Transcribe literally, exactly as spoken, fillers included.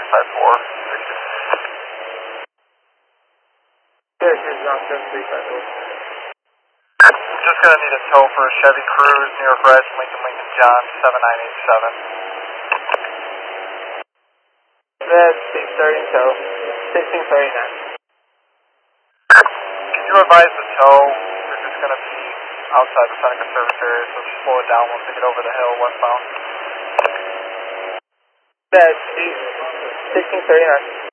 five four. Syracuse, John seven three five four. Just gonna need a tow for a Chevy Cruze, New York Red, Lincoln, Lincoln, John, seven nine eight seven. That's six thirty tow, sixteen thirty-nine. Can you advise the tow? We're just gonna be outside the Seneca service area, so just slow it down once we get over the hill westbound. That's sixteen thirty-nine.